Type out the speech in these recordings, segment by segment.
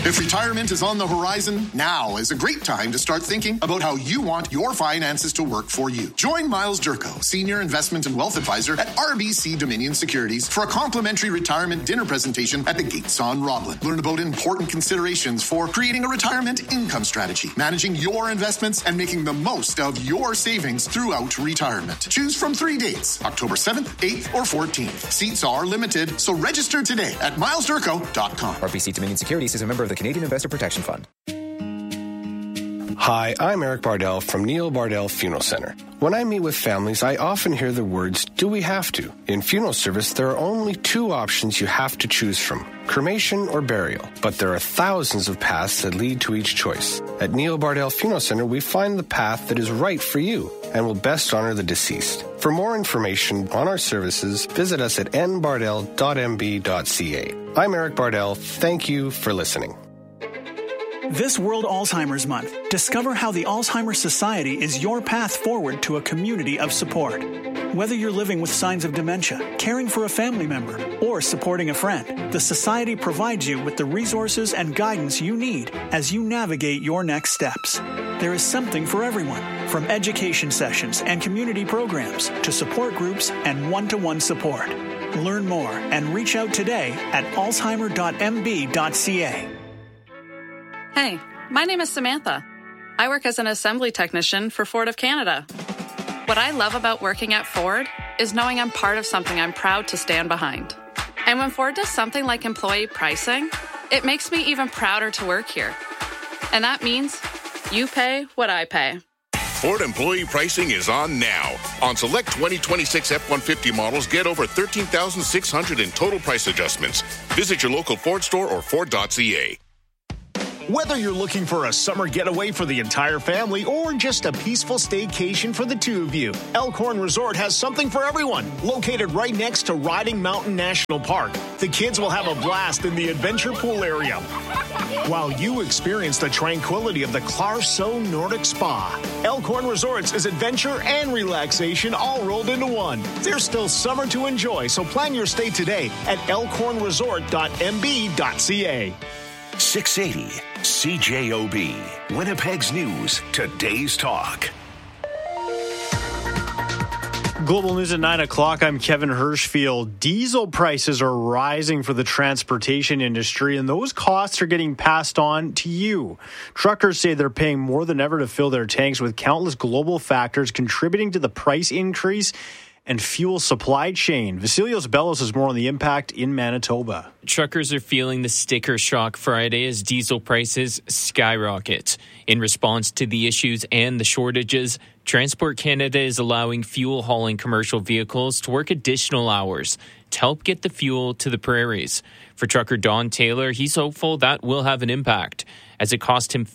If retirement is on the horizon, now is a great time to start thinking about how you want your finances to work for you. Join Miles Durko, Senior Investment and Wealth Advisor at RBC Dominion Securities for a complimentary retirement dinner presentation at the Gates on Roblin. Learn about important considerations for creating a retirement income strategy, managing your investments, and making the most of your savings throughout retirement. Choose from 3 dates, October 7th, 8th, or 14th. Seats are limited, so register today at milesdurko.com. RBC Dominion Securities is a member of the Canadian Investor Protection Fund. Hi, I'm Eric Bardell from Neil Bardell Funeral Center. When I meet with families, I often hear the words, do we have to? In funeral service, there are only 2 options you have to choose from, cremation or burial. But there are thousands of paths that lead to each choice. At Neil Bardell Funeral Center, we find the path that is right for you and will best honor the deceased. For more information on our services, visit us at nbardell.mb.ca. I'm Eric Bardell. Thank you for listening. This World Alzheimer's Month, discover how the Alzheimer's Society is your path forward to a community of support. Whether you're living with signs of dementia, caring for a family member, or supporting a friend, the Society provides you with the resources and guidance you need as you navigate your next steps. There is something for everyone, from education sessions and community programs to support groups and one-to-one support. Learn more and reach out today at alzheimer.mb.ca. Hey, my name is Samantha. I work as an assembly technician for Ford of Canada. What I love about working at Ford is knowing I'm part of something I'm proud to stand behind. And when Ford does something like employee pricing, it makes me even prouder to work here. And that means you pay what I pay. Ford employee pricing is on now. On select 2026 F-150 models, get over $13,600 in total price adjustments. Visit your local Ford store or Ford.ca. Whether you're looking for a summer getaway for the entire family or just a peaceful staycation for the 2 of you, Elkhorn Resort has something for everyone. Located right next to Riding Mountain National Park, the kids will have a blast in the adventure pool area, while you experience the tranquility of the Clarso Nordic Spa. Elkhorn Resorts is adventure and relaxation all rolled into one. There's still summer to enjoy, so plan your stay today at elkhornresort.mb.ca. 680 CJOB, Winnipeg's News, today's talk. Global News at 9 o'clock. I'm Kevin Hirschfield. Diesel prices are rising for the transportation industry, and those costs are getting passed on to you. Truckers say they're paying more than ever to fill their tanks, with countless global factors contributing to the price increase and fuel supply chain. Vasilios Bellos has more on the impact in Manitoba. Truckers are feeling the sticker shock Friday as diesel prices skyrocket. In response to the issues and the shortages, Transport Canada is allowing fuel hauling commercial vehicles to work additional hours to help get the fuel to the prairies. For trucker Don Taylor, he's hopeful that will have an impact, as it cost him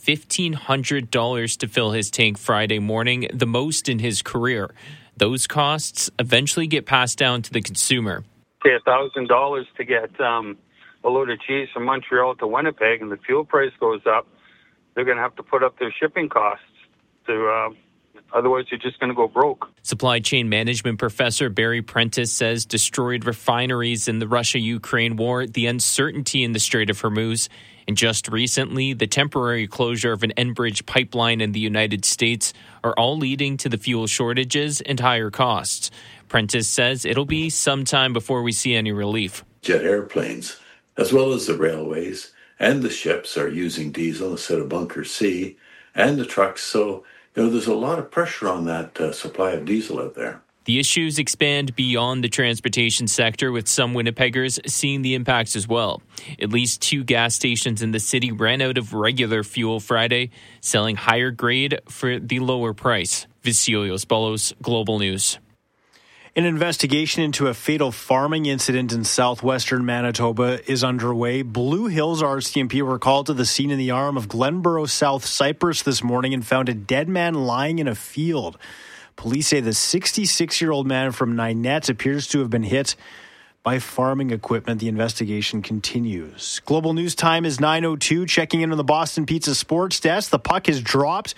$1,500 to fill his tank Friday morning, the most in his career. Those costs eventually get passed down to the consumer. Say $1,000 to get a load of cheese from Montreal to Winnipeg, and the fuel price goes up. They're going to have to put up their shipping costs to. Otherwise, you're just going to go broke. Supply chain management professor Barry Prentice says destroyed refineries in the Russia-Ukraine war, the uncertainty in the Strait of Hormuz, and just recently, the temporary closure of an Enbridge pipeline in the United States are all leading to the fuel shortages and higher costs. Prentice says it'll be some time before we see any relief. Jet airplanes, as well as the railways and the ships, are using diesel instead of bunker C, and the trucks. So, there's a lot of pressure on that supply of diesel out there. The issues expand beyond the transportation sector, with some Winnipeggers seeing the impacts as well. At least 2 gas stations in the city ran out of regular fuel Friday, selling higher grade for the lower price. Vasilios Bellos, Global News. An investigation into a fatal farming incident in southwestern Manitoba is underway. Blue Hills RCMP were called to the scene in the arm of Glenborough South Cypress this morning and found a dead man lying in a field. Police say the 66-year-old man from Ninette appears to have been hit by farming equipment. The investigation continues. Global News time is 9:02. Checking in on the Boston Pizza Sports Desk. The puck has dropped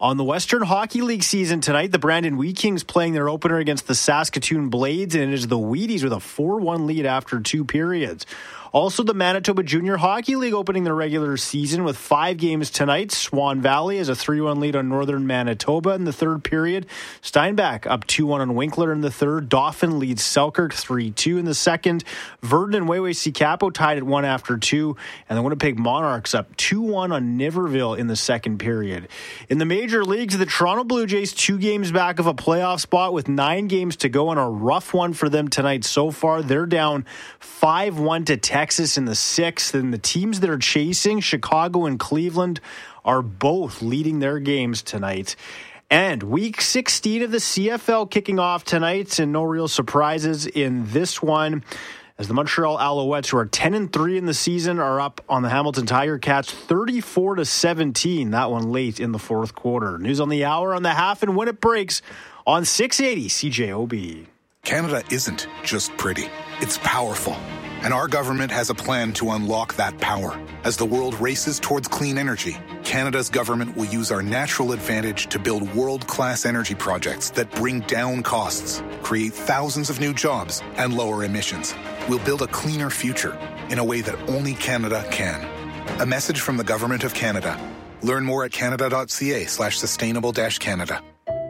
On the Western Hockey League season tonight, the Brandon Wheat Kings playing their opener against the Saskatoon Blades, and it is the Wheaties with a 4-1 lead after 2 periods. Also, the Manitoba Junior Hockey League opening their regular season with 5 games tonight. Swan Valley has a 3-1 lead on Northern Manitoba in the third period. Steinbach up 2-1 on Winkler in the third. Dauphin leads Selkirk 3-2 in the second. Verdun and Wayway-Secapo tied at 1 after 2. And the Winnipeg Monarchs up 2-1 on Niverville in the second period. In the major leagues, the Toronto Blue Jays 2 games back of a playoff spot with 9 games to go, and a rough one for them tonight so far. They're down 5-1 to Texas in the 6th, and the teams that are chasing, Chicago and Cleveland, are both leading their games tonight. And Week 16 of the CFL kicking off tonight, and no real surprises in this one, as the Montreal Alouettes, who are 10-3 in the season, are up on the Hamilton Tiger Cats 34-17. That one late in the fourth quarter. News on the hour, on the half, and when it breaks on 680 CJOB. Canada isn't just pretty. It's powerful. And our government has a plan to unlock that power. As the world races towards clean energy, Canada's government will use our natural advantage to build world-class energy projects that bring down costs, create thousands of new jobs, and lower emissions. We'll build a cleaner future in a way that only Canada can. A message from the Government of Canada. Learn more at canada.ca/sustainable-Canada.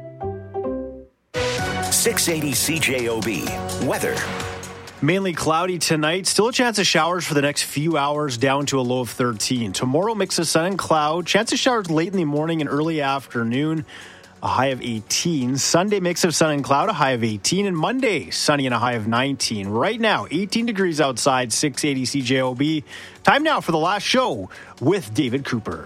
680 CJOB. Weather. Mainly cloudy tonight. Still a chance of showers for the next few hours, down to a low of 13. Tomorrow, mix of sun and cloud. Chance of showers late in the morning and early afternoon, a high of 18. Sunday, mix of sun and cloud, a high of 18. And Monday, sunny and a high of 19. Right now, 18 degrees outside, 680 CJOB. Time now for the last show with David Cooper.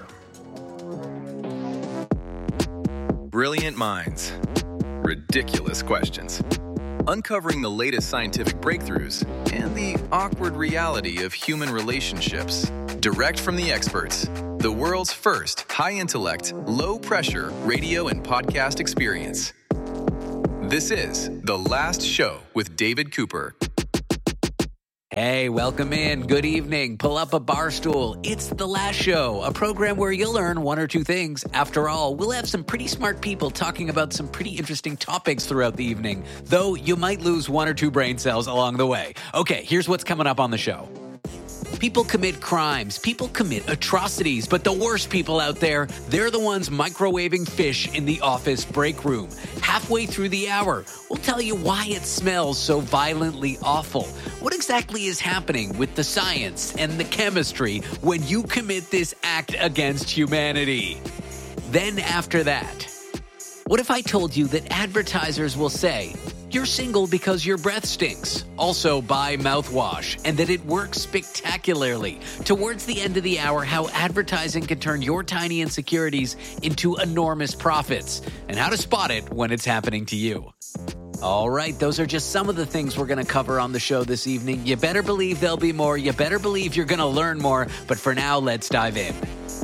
Brilliant minds. Ridiculous questions. Uncovering the latest scientific breakthroughs and the awkward reality of human relationships. Direct from the experts. The world's first high-intellect, low-pressure radio and podcast experience. This is The Last Show with David Cooper. Hey, welcome in. Good evening. Pull up a bar stool. It's The Last Show, a program where you'll learn 1 or 2 things. After all, we'll have some pretty smart people talking about some pretty interesting topics throughout the evening, though you might lose 1 or 2 brain cells along the way. Okay, here's what's coming up on the show. People commit crimes, people commit atrocities, but the worst people out there, they're the ones microwaving fish in the office break room. Halfway through the hour, we'll tell you why it smells so violently awful. What exactly is happening with the science and the chemistry when you commit this act against humanity? Then after that, what if I told you that advertisers will say, you're single because your breath stinks. Also, buy mouthwash, and that it works spectacularly. Towards the end of the hour, how advertising can turn your tiny insecurities into enormous profits, and how to spot it when it's happening to you. All right, those are just some of the things we're going to cover on the show this evening. You better believe there'll be more. You better believe you're going to learn more. But for now, let's dive in.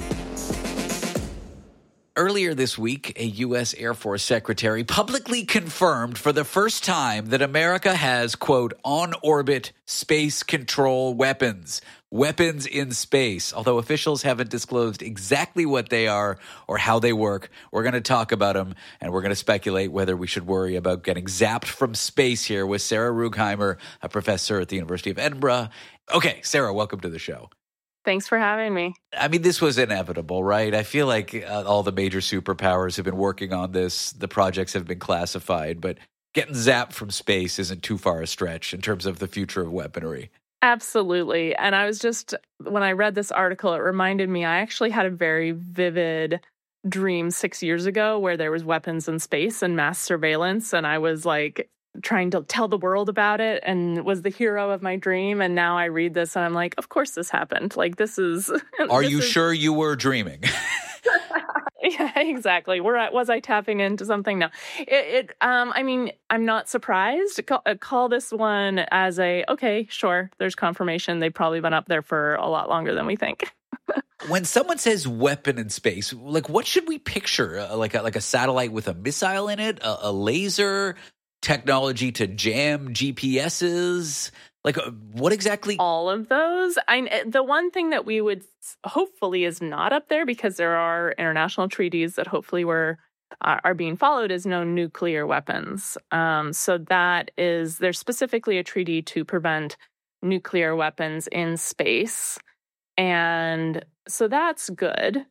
Earlier this week, a U.S. Air Force secretary publicly confirmed for the first time that America has, quote, on-orbit space control weapons. Weapons in space. Although officials haven't disclosed exactly what they are or how they work, we're going to talk about them, and we're going to speculate whether we should worry about getting zapped from space here with Sarah Rugheimer, a professor at the University of Edinburgh. Okay, Sarah, welcome to the show. Thanks for having me. I mean, this was inevitable, right? I feel like all the major superpowers have been working on this. The projects have been classified, but getting zapped from space isn't too far a stretch in terms of the future of weaponry. Absolutely. And I was just, when I read this article, it reminded me, I actually had a very vivid dream 6 years ago where there was weapons in space and mass surveillance. And I was like, trying to tell the world about it and was the hero of my dream. And now I read this and I'm like, of course this happened. Like, this is... Are you sure you were dreaming? Yeah, exactly. Was I tapping into something? No. I mean, I'm not surprised. Call this one as okay, sure, there's confirmation. They've probably been up there for a lot longer than we think. When someone says weapon in space, like, what should we picture? Like a satellite with a missile in it? A laser? Technology to jam GPSs? Like, what exactly? All of those. The one thing that we would hopefully is not up there, because there are international treaties that hopefully are being followed, is no nuclear weapons. So there's specifically a treaty to prevent nuclear weapons in space. And so that's good,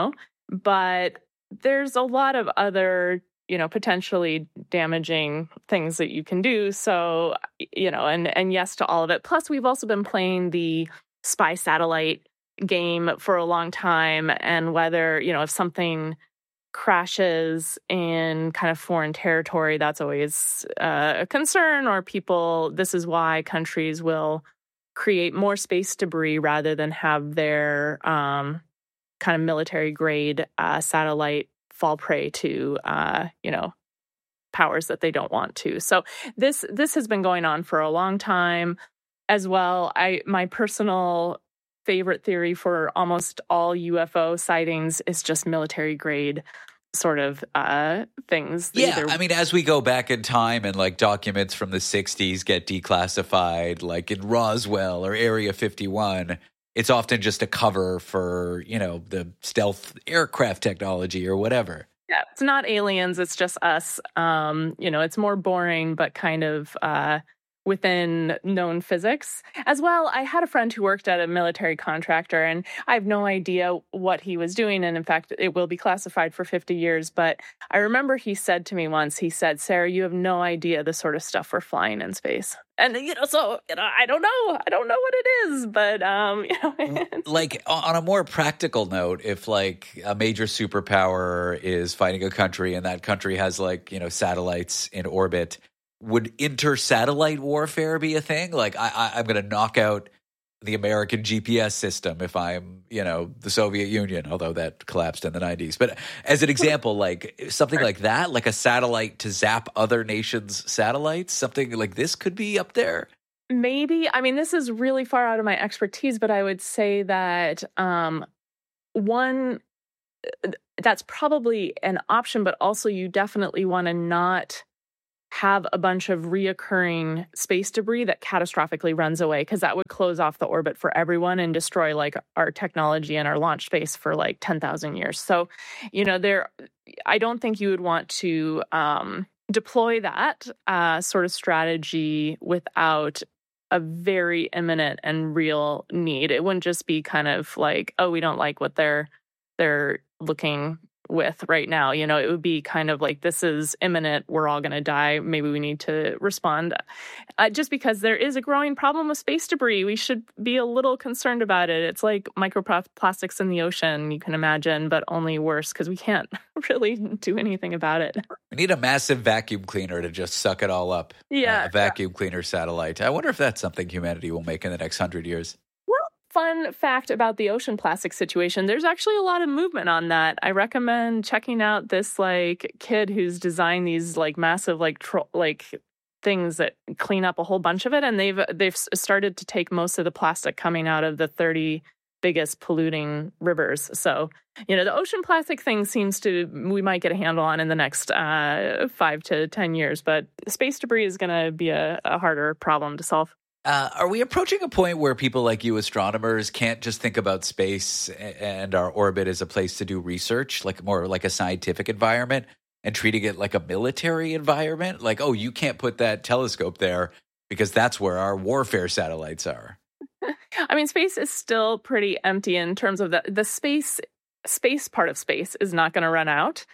but there's a lot of other, potentially damaging things that you can do. So, and yes to all of it. Plus, we've also been playing the spy satellite game for a long time. And whether, if something crashes in kind of foreign territory, that's always a concern, or this is why countries will create more space debris rather than have their kind of military grade satellite fall prey to, powers that they don't want to. So this has been going on for a long time as well. My personal favorite theory for almost all UFO sightings is just military grade sort of things. Yeah, I mean, as we go back in time and like documents from the 60s get declassified, like in Roswell or Area 51, it's often just a cover for, the stealth aircraft technology or whatever. Yeah, it's not aliens, it's just us. It's more boring, but kind of within known physics. As well, I had a friend who worked at a military contractor, and I have no idea what he was doing. And in fact, it will be classified for 50 years. But I remember he said to me once, Sarah, you have no idea the sort of stuff we're flying in space. And, I don't know. I don't know what it is, but, Like, on a more practical note, if, like, a major superpower is fighting a country and that country has, like, satellites in orbit, would inter-satellite warfare be a thing? Like, I'm going to knock out the American GPS system if I'm, the Soviet Union, although that collapsed in the 90s. But as an example, like something like that, like a satellite to zap other nations' satellites, something like this could be up there. Maybe. I mean, this is really far out of my expertise, but I would say that one, that's probably an option, but also you definitely want to not have a bunch of reoccurring space debris that catastrophically runs away, because that would close off the orbit for everyone and destroy like our technology and our launch space for like 10,000 years. So, I don't think you would want to deploy that sort of strategy without a very imminent and real need. It wouldn't just be kind of like, oh, we don't like what they're looking with right now. It would be kind of like, this is imminent, we're all going to die, maybe we need to respond. Just because there is a growing problem with space debris, we should be a little concerned about it. It's like microplastics in the ocean, you can imagine, but only worse because we can't really do anything about it. We need a massive vacuum cleaner to just suck it all up. Yeah. A vacuum cleaner satellite. I wonder if that's something humanity will make in the next 100 years. Fun fact about the ocean plastic situation, there's actually a lot of movement on that. I recommend checking out this like kid who's designed these like massive like things that clean up a whole bunch of it, and they've started to take most of the plastic coming out of the 30 biggest polluting rivers. So, the ocean plastic thing we might get a handle on in the next 5 to 10 years, but space debris is going to be a harder problem to solve. Are we approaching a point where people like you, astronomers, can't just think about space and our orbit as a place to do research, like more like a scientific environment, and treating it like a military environment? Like, oh, you can't put that telescope there because that's where our warfare satellites are. I mean, space is still pretty empty in terms of the space part of space is not going to run out.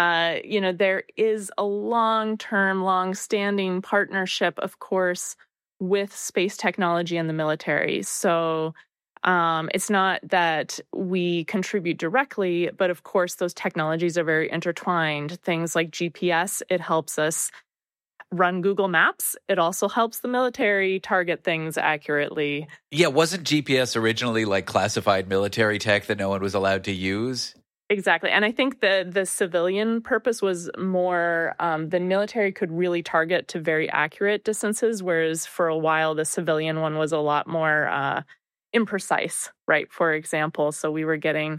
There is a long-term, long-standing partnership, of course, with space technology and the military. So it's not that we contribute directly, but of course those technologies are very intertwined. Things like GPS, it helps us run Google Maps. It also helps the military target things accurately. Yeah, wasn't GPS originally like classified military tech that no one was allowed to use? Exactly. And I think the civilian purpose was more, the military could really target to very accurate distances, whereas for a while the civilian one was a lot more imprecise, right? For example, so we were getting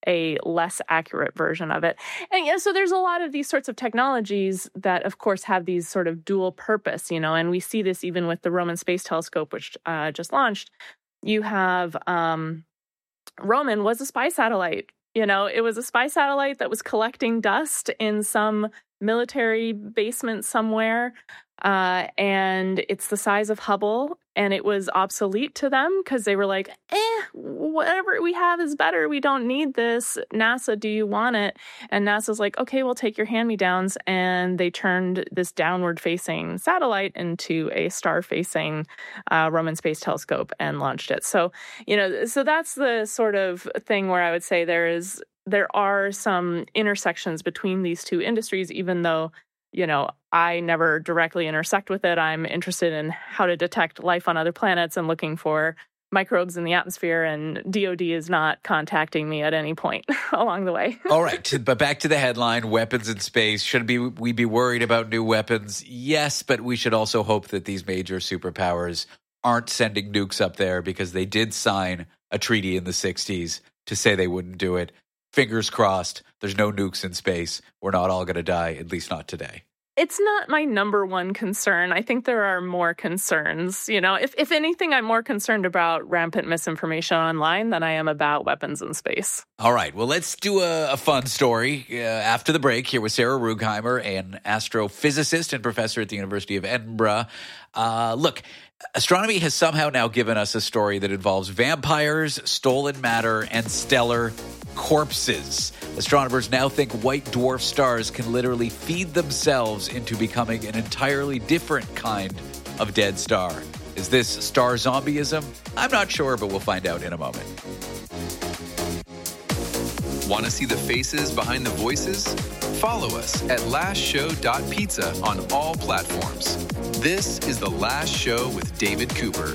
a less accurate version of it. And so there's a lot of these sorts of technologies that, of course, have these sort of dual purpose, and we see this even with the Roman Space Telescope, which just launched. You have Roman was a spy satellite. It was a spy satellite that was collecting dust in some military basement somewhere. And it's the size of Hubble, and it was obsolete to them because they were like, whatever we have is better. We don't need this. NASA, do you want it? And NASA's like, okay, we'll take your hand-me-downs. And they turned this downward-facing satellite into a star-facing Roman Space Telescope and launched it. So, so that's the sort of thing where I would say there are some intersections between these two industries, even though I never directly intersect with it. I'm interested in how to detect life on other planets and looking for microbes in the atmosphere, and DOD is not contacting me at any point along the way. All right, but back to the headline, weapons in space. Should we be worried about new weapons? Yes, but we should also hope that these major superpowers aren't sending nukes up there because they did sign a treaty in the 60s to say they wouldn't do it. Fingers crossed, there's no nukes in space. We're not all going to die, at least not today. It's not my number one concern. I think there are more concerns. If anything, I'm more concerned about rampant misinformation online than I am about weapons in space. All right. Well, let's do a fun story after the break here with Sarah Rugheimer, an astrophysicist and professor at the University of Edinburgh. Look, astronomy has somehow now given us a story that involves vampires, stolen matter, and stellar corpses. Astronomers now think white dwarf stars can literally feed themselves into becoming an entirely different kind of dead star. Is this star zombieism? I'm not sure, but we'll find out in a moment. Want to see the faces behind the voices? Follow us at lastshow.pizza on all platforms. This is The Last Show with David Cooper.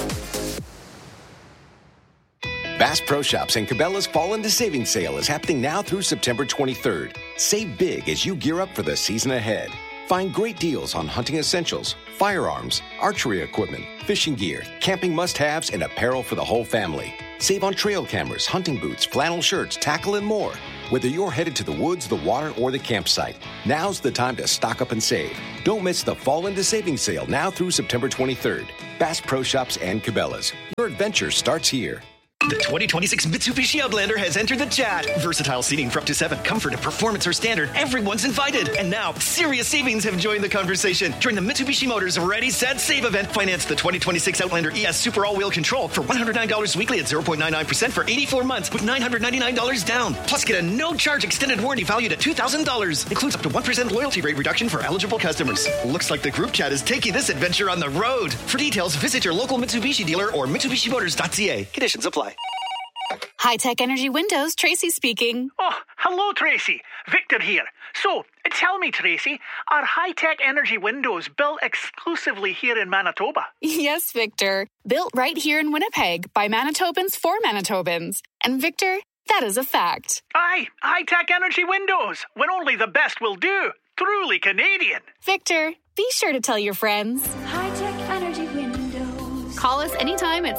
Bass Pro Shops and Cabela's Fall into Savings Sale is happening now through September 23rd. Save big as you gear up for the season ahead. Find great deals on hunting essentials, firearms, archery equipment, fishing gear, camping must-haves, and apparel for the whole family. Save on trail cameras, hunting boots, flannel shirts, tackle, and more. Whether you're headed to the woods, the water, or the campsite, now's the time to stock up and save. Don't miss the Fall into Savings Sale now through September 23rd. Bass Pro Shops and Cabela's. Your adventure starts here. The 2026 Mitsubishi Outlander has entered the chat. Versatile seating for up to 7. Comfort and performance are standard. Everyone's invited. And now, serious savings have joined the conversation. Join the Mitsubishi Motors Ready, Set, Save event. Finance the 2026 Outlander ES Super All-Wheel Control for $109 weekly at 0.99% for 84 months with $999 down. Plus, get a no-charge extended warranty valued at $2,000. Includes up to 1% loyalty rate reduction for eligible customers. Looks like the group chat is taking this adventure on the road. For details, visit your local Mitsubishi dealer or MitsubishiMotors.ca. Conditions apply. High-Tech Energy Windows, Tracy speaking. Oh, hello, Tracy. Victor here. So, tell me, Tracy, are High-Tech Energy Windows built exclusively here in Manitoba? Yes, Victor. Built right here in Winnipeg by Manitobans for Manitobans. And Victor, that is a fact. Aye, High-Tech Energy Windows, when only the best will do. Truly Canadian. Victor, be sure to tell your friends. High-Tech Energy Windows. Call us anytime at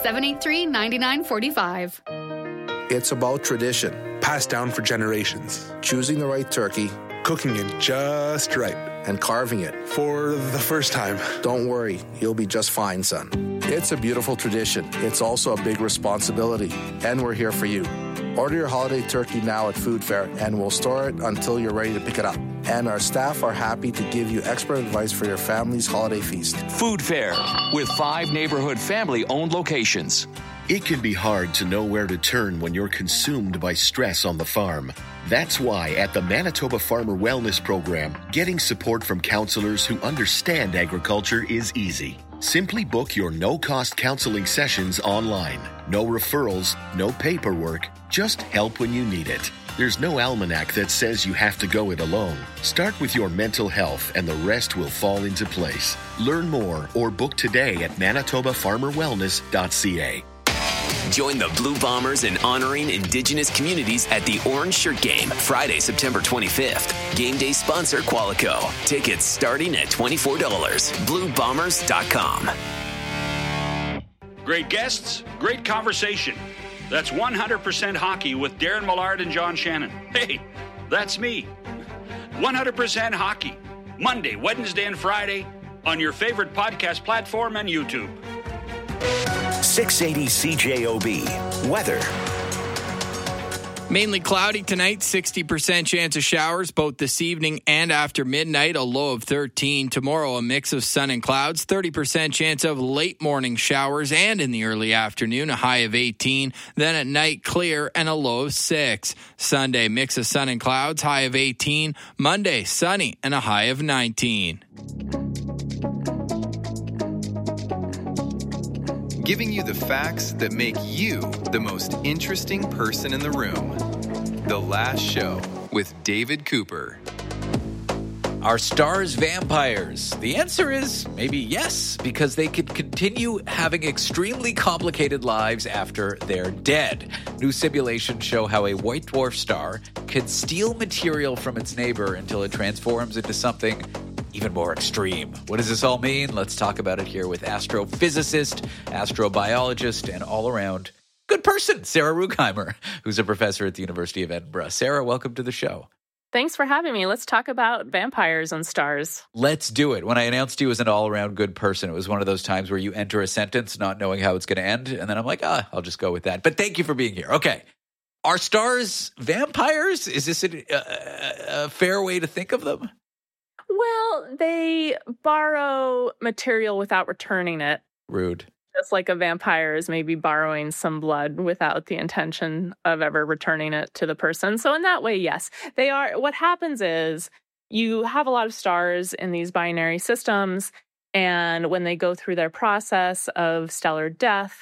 783-9945. It's about tradition, passed down for generations. Choosing the right turkey, cooking it just right, and carving it for the first time. Don't worry, you'll be just fine, son. It's a beautiful tradition. It's also a big responsibility, and we're here for you. Order your holiday turkey now at Food Fair, and we'll store it until you're ready to pick it up. And our staff are happy to give you expert advice for your family's holiday feast. Food Fair, with 5 neighborhood family-owned locations. It can be hard to know where to turn when you're consumed by stress on the farm. That's why at the Manitoba Farmer Wellness Program, getting support from counselors who understand agriculture is easy. Simply book your no-cost counseling sessions online. No referrals, no paperwork, just help when you need it. There's no almanac that says you have to go it alone. Start with your mental health and the rest will fall into place. Learn more or book today at manitobafarmerwellness.ca. Join the Blue Bombers in honoring Indigenous communities at the Orange Shirt Game, Friday, September 25th. Game day sponsor Qualico. Tickets starting at $24. BlueBombers.com. Great guests, great conversation. That's 100% Hockey with Darren Millard and John Shannon. Hey, that's me. 100% Hockey. Monday, Wednesday, and Friday on your favorite podcast platform and YouTube. 680 CJOB. Weather. Mainly cloudy tonight, 60% chance of showers both this evening and after midnight, a low of 13. Tomorrow, a mix of sun and clouds, 30% chance of late morning showers and in the early afternoon, a high of 18. Then at night, clear and a low of 6. Sunday, mix of sun and clouds, high of 18. Monday, sunny and a high of 19. Giving you the facts that make you the most interesting person in the room. The Last Show with David Cooper. Are stars vampires? The answer is maybe yes, because they could continue having extremely complicated lives after they're dead. New simulations show how a white dwarf star can steal material from its neighbor until it transforms into something even more extreme. What does this all mean? Let's talk about it here with astrophysicist, astrobiologist, and all-around good person, Sarah Rugheimer, who's a professor at the University of Edinburgh. Sarah, welcome to the show. Thanks for having me. Let's talk about vampires and stars. Let's do it. When I announced you as an all-around good person, it was one of those times where you enter a sentence not knowing how it's going to end, and then I'm like, I'll just go with that. But thank you for being here. Okay. Are stars vampires? Is this a fair way to think of them? Well, they borrow material without returning it. Rude. Just like a vampire is maybe borrowing some blood without the intention of ever returning it to the person. So in that way, yes, they are. What happens is you have a lot of stars in these binary systems, and when they go through their process of stellar death,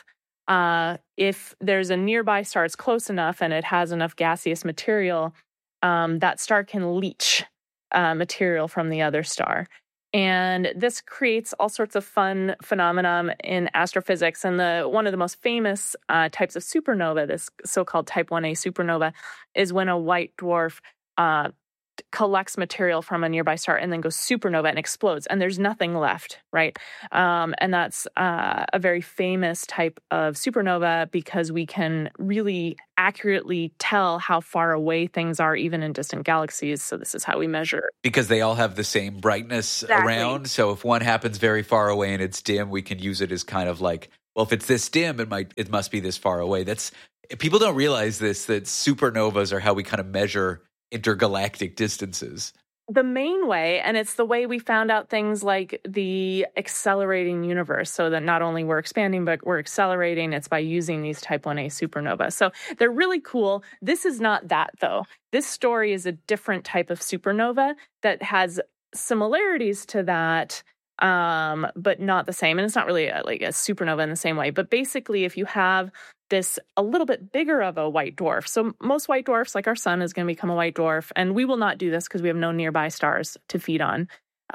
if there's a nearby star that's close enough and it has enough gaseous material, that star can leach material from the other star. And this creates all sorts of fun phenomena in astrophysics. And one of the most famous types of supernova, this so-called Type 1a supernova, is when a white dwarf collects material from a nearby star and then goes supernova and explodes, and there's nothing left, right? And that's a very famous type of supernova because we can really accurately tell how far away things are, even in distant galaxies. So this is how we measure. Because they all have the same brightness around. So if one happens very far away and it's dim, we can use it as kind of like, well, if it's this dim, it must be this far away. People don't realize this, that supernovas are how we kind of measure intergalactic distances. The main way, and it's the way we found out things like the accelerating universe, so that not only we're expanding, but we're accelerating, it's by using these Type 1a supernova. So they're really cool. This is not that, though. This story is a different type of supernova that has similarities to that, but not the same. And it's not really like a supernova in the same way. But basically, if you have this a little bit bigger of a white dwarf. So most white dwarfs, like our sun, is going to become a white dwarf. And we will not do this because we have no nearby stars to feed on.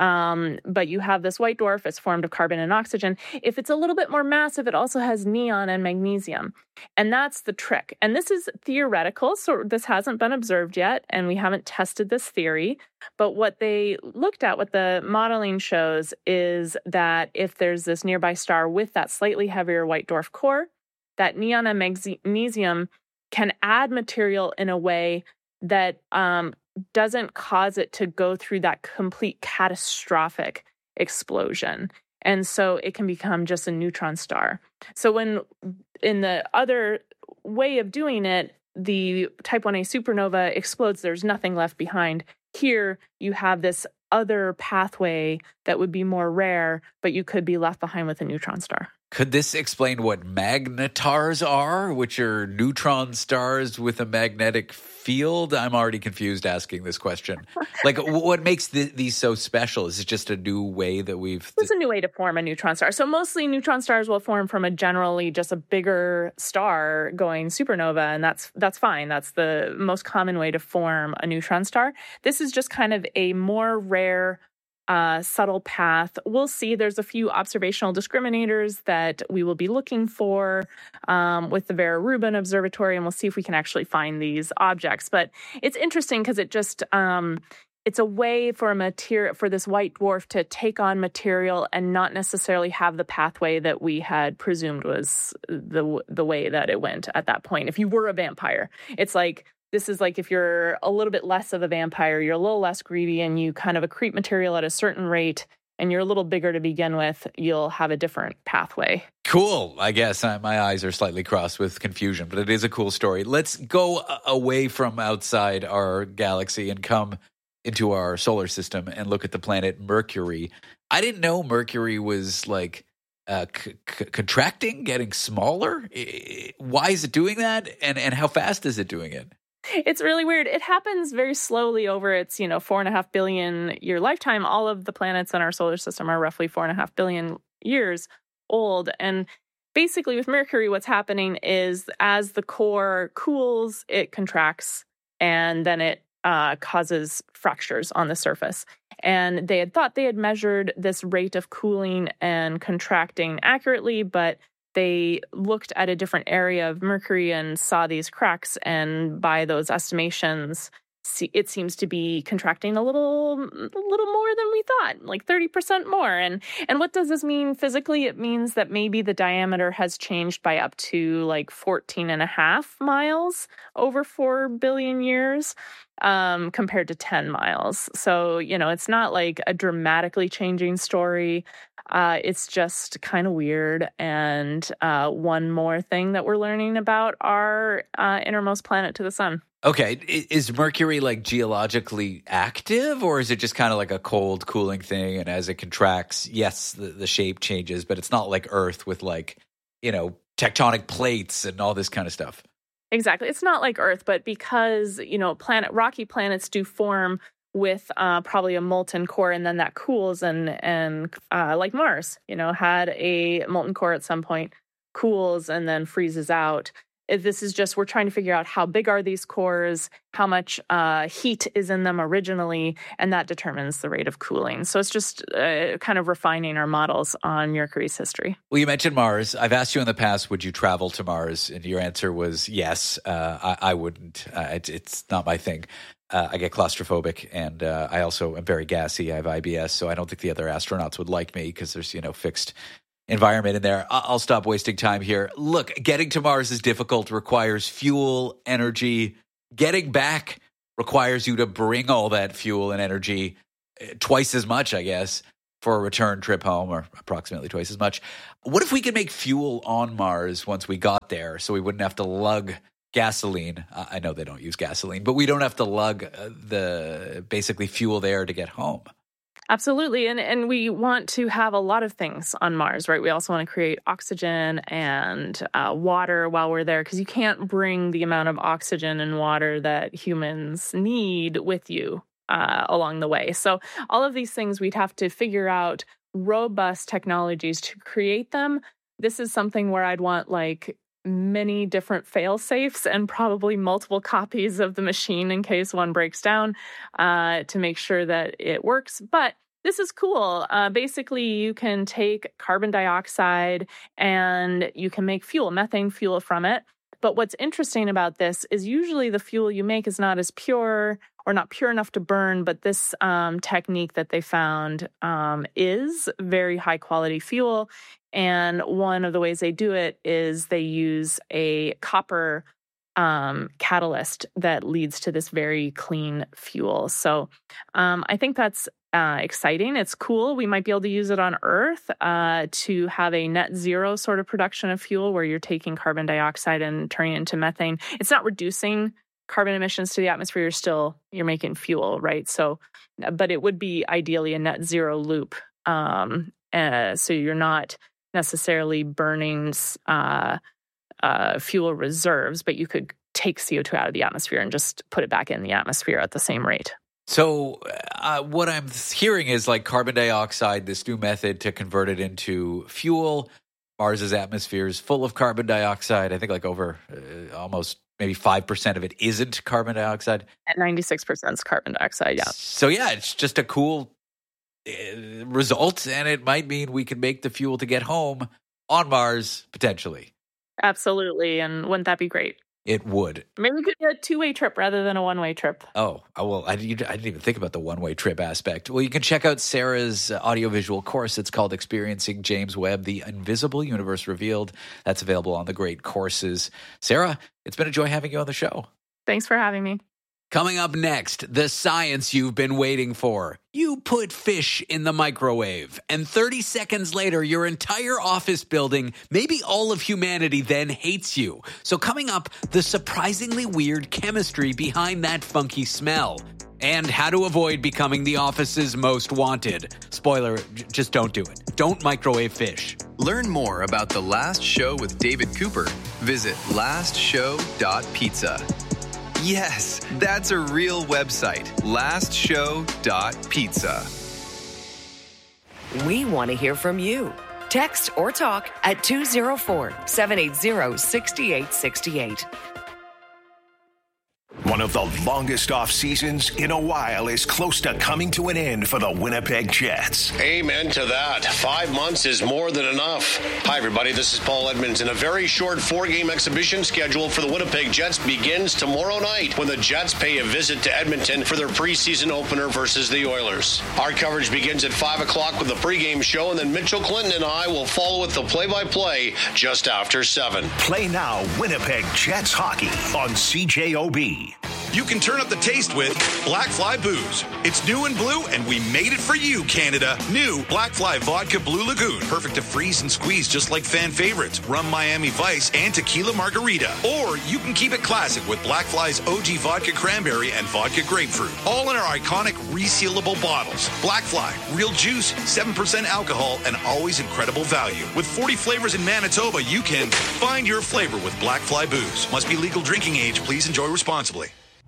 But you have this white dwarf. It's formed of carbon and oxygen. If it's a little bit more massive, it also has neon and magnesium. And that's the trick. And this is theoretical, so this hasn't been observed yet, and we haven't tested this theory. But what they looked at, what the modeling shows, is that if there's this nearby star with that slightly heavier white dwarf core, that neon and magnesium can add material in a way that doesn't cause it to go through that complete catastrophic explosion. And so it can become just a neutron star. So when in the other way of doing it, the Type 1a supernova explodes, there's nothing left behind. Here you have this other pathway that would be more rare, but you could be left behind with a neutron star. Could this explain what magnetars are, which are neutron stars with a magnetic field? I'm already confused asking this question. Like, what makes these so special? Is it just a new way that It's a new way to form a neutron star. So mostly neutron stars will form from generally just a bigger star going supernova, and that's fine. That's the most common way to form a neutron star. This is just kind of a more rare subtle path. We'll see. There's a few observational discriminators that we will be looking for with the Vera Rubin Observatory, and we'll see if we can actually find these objects. But it's interesting because it just it's a way for this white dwarf to take on material and not necessarily have the pathway that we had presumed was the way that it went at that point. If you were a vampire, it's like, this is like if you're a little bit less of a vampire, you're a little less greedy, and you kind of accrete material at a certain rate, and you're a little bigger to begin with, you'll have a different pathway. Cool. I guess my eyes are slightly crossed with confusion, but it is a cool story. Let's go away from outside our galaxy and come into our solar system and look at the planet Mercury. I didn't know Mercury was like contracting, getting smaller. Why is it doing that? And how fast is it doing it? It's really weird. It happens very slowly over its, 4.5 billion year lifetime. All of the planets in our solar system are roughly 4.5 billion years old. And basically with Mercury, what's happening is as the core cools, it contracts, and then it causes fractures on the surface. And they had thought they had measured this rate of cooling and contracting accurately, but they looked at a different area of Mercury and saw these cracks. And by those estimations, it seems to be contracting a little more than we thought, like 30% more. And what does this mean physically? It means that maybe the diameter has changed by up to like 14.5 miles over 4 billion years. Compared to 10 miles. So, it's not like a dramatically changing story. It's just kind of weird. And one more thing that we're learning about our innermost planet to the sun. Okay. Is Mercury like geologically active, or is it just kind of like a cold cooling thing? And as it contracts, yes, the shape changes, but it's not like Earth with like, tectonic plates and all this kind of stuff. Exactly. It's not like Earth, but because, rocky planets do form with probably a molten core, and then that cools and like Mars, had a molten core at some point, cools and then freezes out. This is just, we're trying to figure out how big are these cores, how much heat is in them originally, and that determines the rate of cooling. So it's just kind of refining our models on Mercury's history. Well, you mentioned Mars. I've asked you in the past, would you travel to Mars? And your answer was yes. I wouldn't. It's not my thing. I get claustrophobic, and I also am very gassy. I have IBS, so I don't think the other astronauts would like me because there's, fixed environment in there. I'll stop wasting time here. Look, getting to Mars is difficult, requires fuel, energy. Getting back requires you to bring all that fuel and energy, twice as much, I guess, for a return trip home, or approximately twice as much. What if we could make fuel on Mars once we got there, so we wouldn't have to lug gasoline? I know they don't use gasoline, but we don't have to lug the basically fuel there to get home. Absolutely. And we want to have a lot of things on Mars, right? We also want to create oxygen and water while we're there, because you can't bring the amount of oxygen and water that humans need with you along the way. So all of these things, we'd have to figure out robust technologies to create them. This is something where I'd want like many different fail-safes and probably multiple copies of the machine in case one breaks down to make sure that it works. But this is cool. Basically, you can take carbon dioxide and you can make fuel, methane fuel from it. But what's interesting about this is usually the fuel you make is not as pure or not pure enough to burn, but this technique that they found is very high quality fuel. And one of the ways they do it is they use a copper catalyst that leads to this very clean fuel. So I think that's exciting. It's cool. We might be able to use it on Earth to have a net zero sort of production of fuel where you're taking carbon dioxide and turning it into methane. It's not reducing carbon emissions to the atmosphere. You're making fuel, right? So, but it would be ideally a net zero loop. So you're not necessarily burning fuel reserves, but you could take CO2 out of the atmosphere and just put it back in the atmosphere at the same rate. So what I'm hearing is like carbon dioxide, this new method to convert it into fuel. Mars's atmosphere is full of carbon dioxide. I think like over almost maybe 5% of it isn't carbon dioxide. At 96% is carbon dioxide, yeah. So yeah, it's just a cool result, and it might mean we can make the fuel to get home on Mars, potentially. Absolutely, and wouldn't that be great? It would. Maybe we could do a two-way trip rather than a one-way trip. Oh, well, I didn't even think about the one-way trip aspect. Well, you can check out Sarah's audiovisual course. It's called Experiencing James Webb, The Invisible Universe Revealed. That's available on the Great Courses. Sarah, it's been a joy having you on the show. Thanks for having me. Coming up next, the science you've been waiting for. You put fish in the microwave, and 30 seconds later, your entire office building, maybe all of humanity, then hates you. So coming up, the surprisingly weird chemistry behind that funky smell. And how to avoid becoming the office's most wanted. Spoiler, just don't do it. Don't microwave fish. Learn more about The Last Show with David Cooper. Visit lastshow.pizza. Yes, that's a real website, lastshow.pizza. We want to hear from you. Text or talk at 204-780-6868. One of the longest off seasons in a while is close to coming to an end for the Winnipeg Jets. Amen to that. 5 months is more than enough. Hi, everybody. This is Paul Edmonds. A very short 4-game exhibition schedule for the Winnipeg Jets begins tomorrow night when the Jets pay a visit to Edmonton for their preseason opener versus the Oilers. Our coverage begins at 5 o'clock with the pregame show, and then Mitchell Clinton and I will follow with the play-by-play just after 7. Play now Winnipeg Jets hockey on CJOB. You can turn up the taste with Black Fly Booze. It's new and blue, and we made it for you, Canada. New Black Fly Vodka Blue Lagoon. Perfect to freeze and squeeze just like fan favorites, Rum Miami Vice, and Tequila Margarita. Or you can keep it classic with Black Fly's OG Vodka Cranberry and Vodka Grapefruit. All in our iconic resealable bottles. Black Fly, real juice, 7% alcohol, and always incredible value. With 40 flavors in Manitoba, you can find your flavor with Black Fly Booze. Must be legal drinking age. Please enjoy responsibly.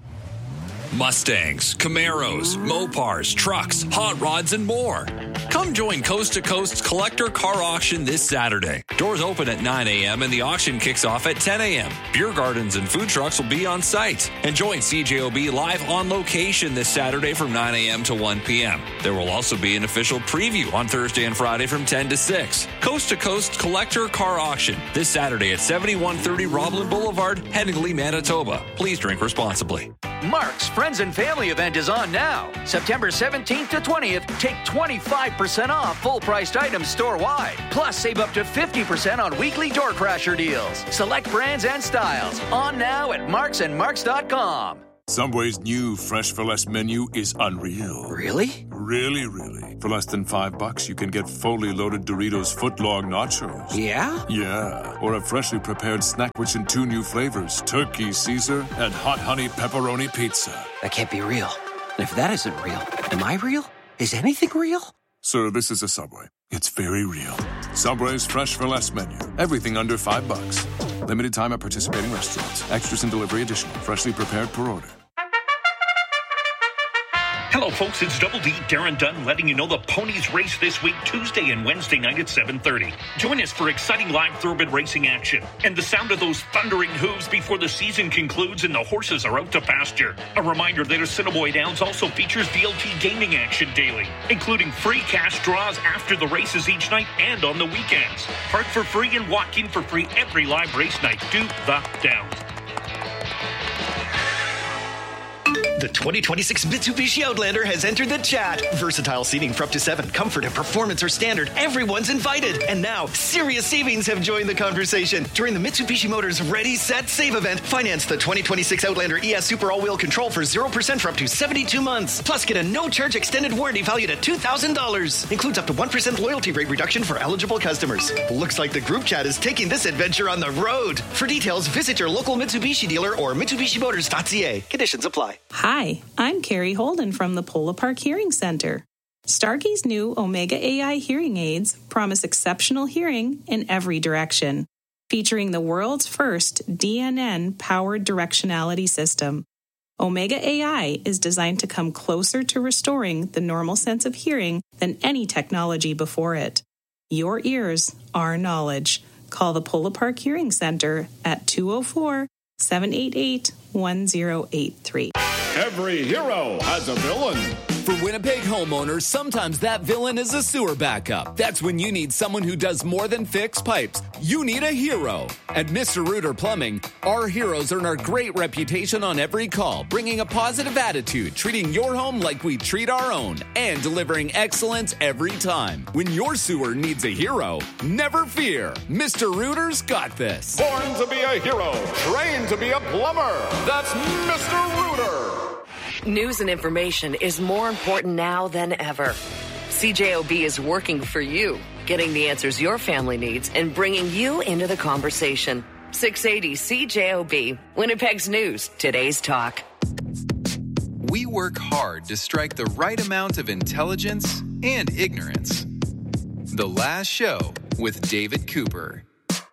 Mustangs, Camaros, Mopars, trucks, hot rods, and more. Come join Coast to Coast's Collector Car Auction this Saturday. Doors open at 9 a.m. and the auction kicks off at 10 a.m. Beer gardens and food trucks will be on site. And join CJOB live on location this Saturday from 9 a.m. to 1 p.m. There will also be an official preview on Thursday and Friday from 10 to 6. Coast to Coast Collector Car Auction this Saturday at 7130 Roblin Boulevard, Headingley, Manitoba. Please drink responsibly. Mark's Friends and Family event is on now. September 17th to 20th, take 25% off full-priced items store-wide. Plus, save up to 50% on weekly door crasher deals. Select brands and styles. On now at marksandmarks.com. Subway's new Fresh for Less menu is unreal. Really? Really. For less than $5, you can get fully loaded Doritos footlong nachos. Yeah? Yeah. Or a freshly prepared snack rich in 2 new flavors, Turkey Caesar and Hot Honey Pepperoni Pizza. That can't be real. And if that isn't real, am I real? Is anything real? Sir, this is a Subway. It's very real. Subway's Fresh for Less menu. Everything under $5. Limited time at participating restaurants. Extras and delivery additional. Freshly prepared per order. Hello, folks. It's Double D, Darren Dunn, letting you know the ponies race this week, Tuesday and Wednesday night at 7:30. Join us for exciting live thoroughbred racing action and the sound of those thundering hooves before the season concludes and the horses are out to pasture. A reminder that Assiniboia Downs also features VLT gaming action daily, including free cash draws after the races each night and on the weekends. Park for free and walk in for free every live race night. Do the Downs. The 2026 Mitsubishi Outlander has entered the chat. Versatile seating for up to 7. Comfort and performance are standard. Everyone's invited. And now, serious savings have joined the conversation. During the Mitsubishi Motors Ready, Set, Save event, finance the 2026 Outlander ES Super All-Wheel Control for 0% for up to 72 months. Plus, get a no-charge extended warranty valued at $2,000. Includes up to 1% loyalty rate reduction for eligible customers. Looks like the group chat is taking this adventure on the road. For details, visit your local Mitsubishi dealer or MitsubishiMotors.ca. Conditions apply. Hi, I'm Carrie Holden from the Polo Park Hearing Center. Starkey's new Omega AI hearing aids promise exceptional hearing in every direction, featuring the world's first DNN-powered directionality system. Omega AI is designed to come closer to restoring the normal sense of hearing than any technology before it. Your ears, our knowledge. Call the Polo Park Hearing Center at 204-788-1083. Every hero has a villain. For Winnipeg homeowners, sometimes that villain is a sewer backup. That's when you need someone who does more than fix pipes. You need a hero. At Mr. Rooter Plumbing, our heroes earn our great reputation on every call, bringing a positive attitude, treating your home like we treat our own, and delivering excellence every time. When your sewer needs a hero, never fear. Mr. Rooter's got this. Born to be a hero, trained to be a plumber. That's Mr. Rooter. News and information is more important now than ever. CJOB is working for you, getting the answers your family needs and bringing you into the conversation. 680 CJOB, Winnipeg's news, today's talk. We work hard to strike the right amount of intelligence and ignorance. The Last Show with David Cooper.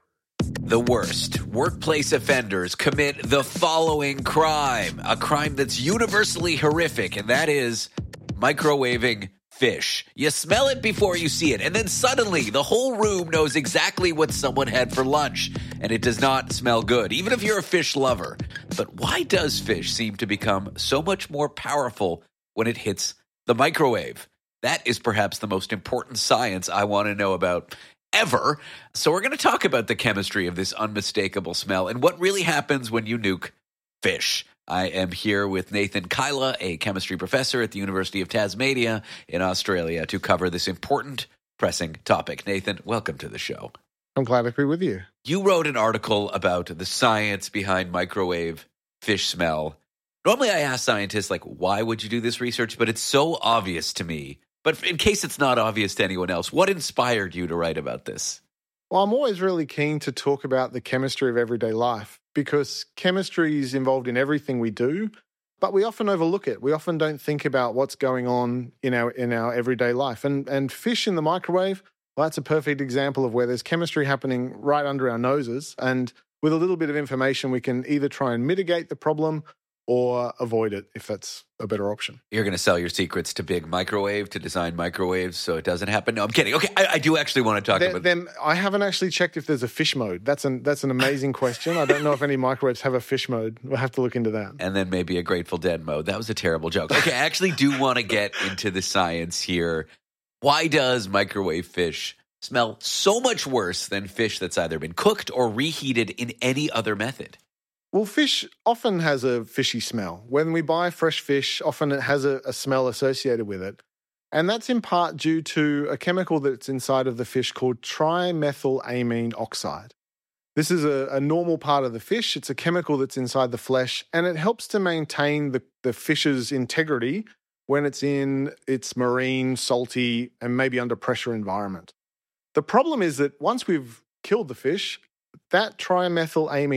The worst workplace offenders commit the following crime, a crime that's universally horrific, and that is microwaving fish. You smell it before you see it, and then suddenly the whole room knows exactly what someone had for lunch, and it does not smell good, even if you're a fish lover. But why does fish seem to become so much more powerful when it hits the microwave? That is perhaps the most important science I want to know about ever. So we're going to talk about the chemistry of this unmistakable smell and what really happens when you nuke fish. I am here with Nathan Kyla, a chemistry professor at the University of Tasmania in Australia, to cover this important, pressing topic. Nathan, welcome to the show. I'm glad to be with you. You wrote an article about the science behind microwave fish smell. Normally I ask scientists, like, why would you do this research? But it's so obvious to me. But in case it's not obvious to anyone else, what inspired you to write about this? Well, I'm always really keen to talk about the chemistry of everyday life because chemistry is involved in everything we do, but we often overlook it. We often don't think about what's going on in our everyday life. And fish in the microwave, well, that's a perfect example of where there's chemistry happening right under our noses. And with a little bit of information, we can either try and mitigate the problem or avoid it if that's a better option. You're going to sell your secrets to Big Microwave to design microwaves so it doesn't happen? No, I'm kidding. Okay, I do actually want to talk about them. I haven't actually checked if there's a fish mode. That's an amazing question. I don't know if any microwaves have a fish mode. We'll have to look into that. And then maybe a Grateful Dead mode. That was a terrible joke. Okay, I actually do want to get into the science here. Why does microwave fish smell so much worse than fish that's either been cooked or reheated in any other method? Well, fish often has a fishy smell. When we buy fresh fish, often it has a smell associated with it. And that's in part due to a chemical that's inside of the fish called trimethylamine oxide. This is a normal part of the fish. It's a chemical that's inside the flesh, and it helps to maintain the fish's integrity when it's in its marine, salty, and maybe under pressure environment. The problem is that once we've killed the fish, that trimethylamine